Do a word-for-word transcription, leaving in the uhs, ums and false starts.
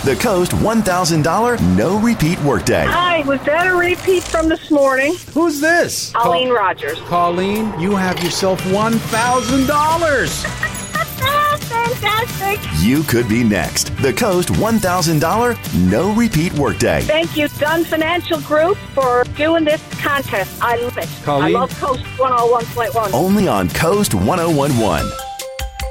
The Coast one thousand dollars no repeat workday. Hi, was that a repeat from this morning? Who's this? Colleen Col- Rogers. Colleen, you have yourself one thousand dollars. Fantastic. You could be next. The Coast one thousand dollars no repeat workday. Thank you, Dunn Financial Group, for doing this contest. I love it. Colleen? I love Coast one oh one point one. Only on Coast one oh one point one.